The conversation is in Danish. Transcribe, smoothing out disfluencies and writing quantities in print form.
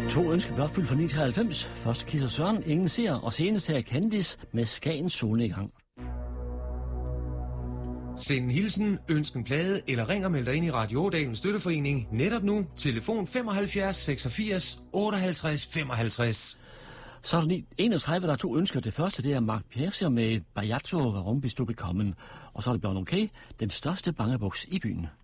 To ønsker blot fyldt for 993. Først Kisser Søren, ingen ser, og senest her Candice med Skagens solnedgang. Send en hilsen, ønsk en plade eller ring og meld dig ind i Radio Ådalens Støtteforening netop nu. Telefon 75 86 58 55. Så er der 31, der er to ønsker. Det første, det er Mark Persier med Bajazzo og Rumbi Stubbe Kommen. Og så er det blevet okay, den største bangebuks i byen.